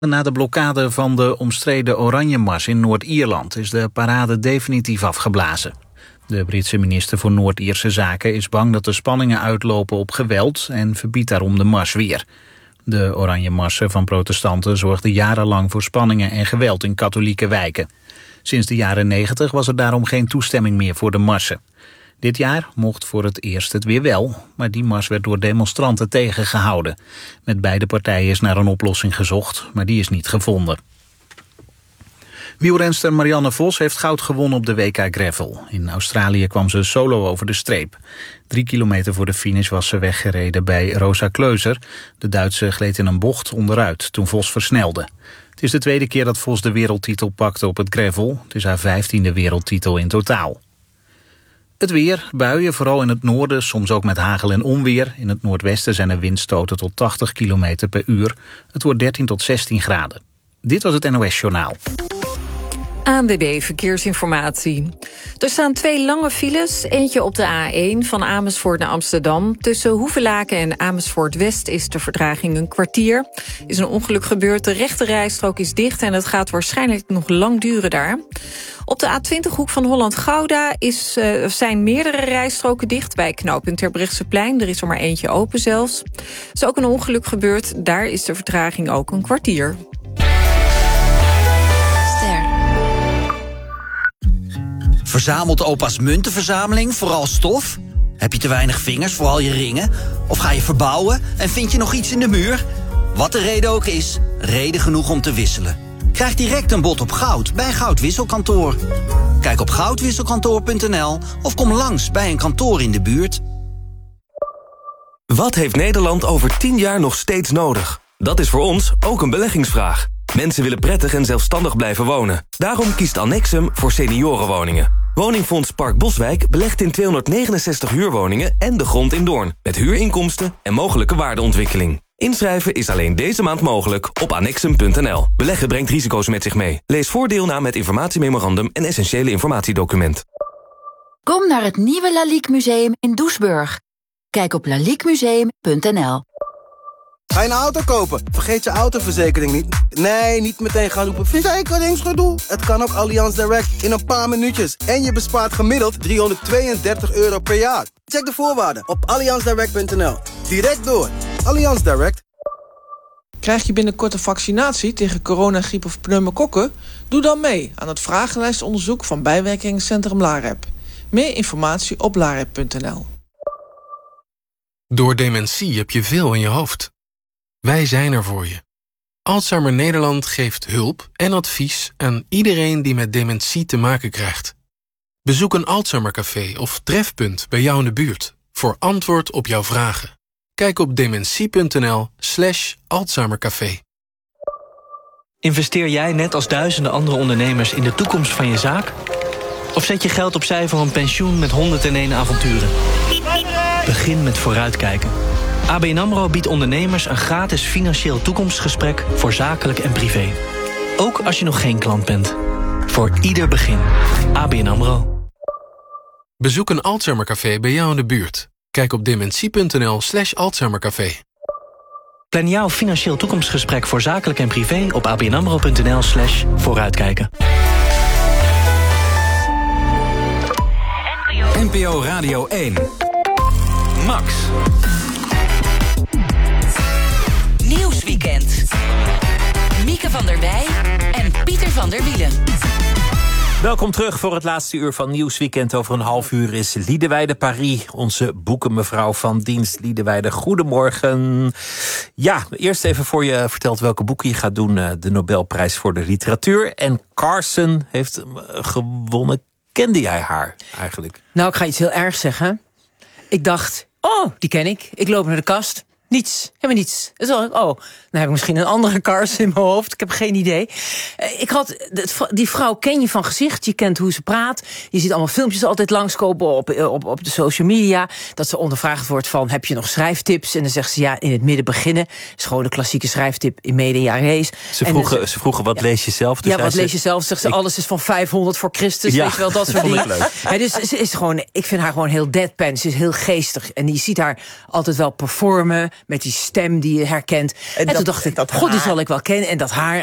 Na de blokkade van de omstreden Oranje Mars in Noord-Ierland is de parade definitief afgeblazen. De Britse minister voor Noord-Ierse Zaken is bang dat de spanningen uitlopen op geweld en verbiedt daarom de mars weer. De Oranje Marsen van protestanten zorgden jarenlang voor spanningen en geweld in katholieke wijken. Sinds de jaren 90 was er daarom geen toestemming meer voor de marsen. Dit jaar mocht voor het eerst het weer wel, maar die mars werd door demonstranten tegengehouden. Met beide partijen is naar een oplossing gezocht, maar die is niet gevonden. Wielrenster Marianne Vos heeft goud gewonnen op de WK Gravel. In Australië kwam ze solo over de streep. 3 kilometer voor de finish was ze weggereden bij Rosa Kleuser. De Duitse gleed in een bocht onderuit toen Vos versnelde. Het is de tweede keer dat Vos de wereldtitel pakte op het gravel. Het is haar 15e wereldtitel in totaal. Het weer, buien, vooral in het noorden, soms ook met hagel en onweer. In het noordwesten zijn er windstoten tot 80 km per uur. Het wordt 13 tot 16 graden. Dit was het NOS Journaal. ANWB Verkeersinformatie. Er staan 2 lange files. Eentje op de A1 van Amersfoort naar Amsterdam. Tussen Hoevelaken en Amersfoort West is de vertraging een kwartier. Is een ongeluk gebeurd, de rechte rijstrook is dicht en het gaat waarschijnlijk nog lang duren daar. Op de A20 hoek van Holland-Gouda zijn meerdere rijstroken dicht bij knooppunt Terbrechtseplein. Er is er maar eentje open zelfs. Er is ook een ongeluk gebeurd, daar is de vertraging ook een kwartier. Verzamelt opa's muntenverzameling vooral stof? Heb je te weinig vingers voor al je ringen? Of ga je verbouwen en vind je nog iets in de muur? Wat de reden ook is, reden genoeg om te wisselen. Krijg direct een bod op goud bij Goudwisselkantoor. Kijk op goudwisselkantoor.nl of kom langs bij een kantoor in de buurt. Wat heeft Nederland over 10 jaar nog steeds nodig? Dat is voor ons ook een beleggingsvraag. Mensen willen prettig en zelfstandig blijven wonen. Daarom kiest Annexum voor seniorenwoningen. Woningfonds Park Boswijk belegt in 269 huurwoningen en de grond in Doorn. Met huurinkomsten en mogelijke waardeontwikkeling. Inschrijven is alleen deze maand mogelijk op annexum.nl. Beleggen brengt risico's met zich mee. Lees voordeel na met informatiememorandum en essentiële informatiedocument. Kom naar het nieuwe Lalique Museum in Doesburg. Kijk op laliquemuseum.nl. Ga je een auto kopen? Vergeet je autoverzekering niet. Nee, niet meteen gaan roepen verzekeringsgedoe. Het kan ook Allianz Direct in een paar minuutjes. En je bespaart gemiddeld €332 per jaar. Check de voorwaarden op allianzdirect.nl. Direct door. Allianz Direct. Krijg je binnenkort een vaccinatie tegen corona, griep of pneumokokken? Doe dan mee aan het vragenlijstonderzoek van bijwerkingscentrum LAREP. Meer informatie op larep.nl. Door dementie heb je veel in je hoofd. Wij zijn er voor je. Alzheimer Nederland geeft hulp en advies aan iedereen die met dementie te maken krijgt. Bezoek een Alzheimercafé of trefpunt bij jou in de buurt voor antwoord op jouw vragen. Kijk op dementie.nl/Alzheimercafé. Investeer jij net als duizenden andere ondernemers in de toekomst van je zaak? Of zet je geld opzij voor een pensioen met 101 avonturen? Begin met vooruitkijken. ABN AMRO biedt ondernemers een gratis financieel toekomstgesprek voor zakelijk en privé. Ook als je nog geen klant bent. Voor ieder begin. ABN AMRO. Bezoek een Alzheimercafé bij jou in de buurt. Kijk op dementie.nl/Alzheimercafé. Plan jouw financieel toekomstgesprek voor zakelijk en privé op abnamro.nl/vooruitkijken. NPO Radio 1. Max. Nieuwsweekend. Mieke van der Wij en Pieter van der Wielen. Welkom terug voor het laatste uur van Nieuwsweekend. Over een half uur is Liedewijde Paris, onze boekenmevrouw van dienst. Liedewijde, goedemorgen. Ja, eerst even voor je vertelt welke boeken je gaat doen. De Nobelprijs voor de literatuur. En Carson heeft gewonnen. Kende jij haar eigenlijk? Nou, ik ga iets heel ergs zeggen. Ik dacht, oh, die ken ik. Ik loop naar de kast. Niets, helemaal niets. Dan heb ik misschien een andere Carson in mijn hoofd. Ik heb geen idee. Die vrouw ken je van gezicht. Je kent hoe ze praat. Je ziet allemaal filmpjes altijd langskomen op de social media. Dat ze ondervraagd wordt van, heb je nog schrijftips? En dan zegt ze, ja, in het midden beginnen. Is gewoon de klassieke schrijftip in media race. Ze vroegen, wat lees je zelf? Dus wat lees je zelf? Zegt ze, alles is van 500 voor Christus. Ja, weet je wel, dat soort dingen. Dus ze is gewoon, ik vind haar gewoon heel deadpan. Ze is heel geestig. En je ziet haar altijd wel performen. met die stem die je herkent. En toen dacht ik, god, die zal ik wel kennen. En dat haar.